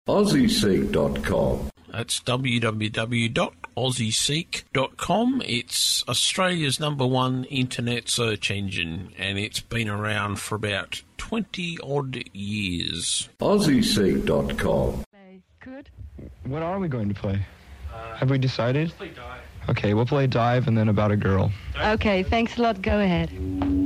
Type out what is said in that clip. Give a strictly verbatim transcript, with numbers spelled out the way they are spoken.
Aussie Seek dot com. That's w w w dot aussie seek dot com. It's Australia's number one internet search engine, and it's been around for about twenty odd years. Aussie Seek dot com. Good. What are we going to play? Uh, Have we decided? Let's play Dive. Okay, we'll play Dive and then About a Girl. Okay, thanks a lot. Go ahead.